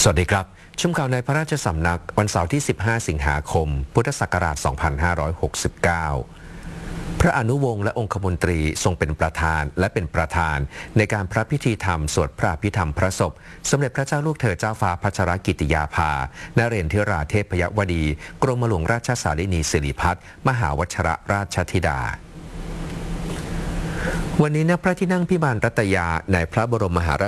สวัสดีครับชมข่าวในพระราชสำนักวันเสาร์ที่ 15 สิงหาคม พุทธศักราช 2569 พระอนุวงศ์และองคมนตรีทรงเป็นประธานและเป็นประธานในการพระพิธีธรรมสวดพระอภิธรรมพระศพสมเด็จพระเจ้าลูกเธอเจ้าฟ้าพัชรกิติยาภานเรนทิราเทพยวดี กรมหลวงราชสารินีสิริพัฒน์มหาวชรราชธิดาวันนี้ณพระที่นั่งพิมานรัตยาในพระบรมมหารา